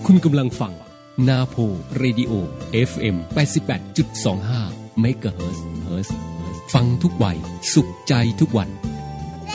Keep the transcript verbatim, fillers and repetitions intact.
คุณกำลังฟังนาโพเรดิโอ เอฟ เอ็ม แปดสิบแปดจุดสองห้า เมกะเฮิรตซ์ ฟังทุกวัยสุขใจทุกวัน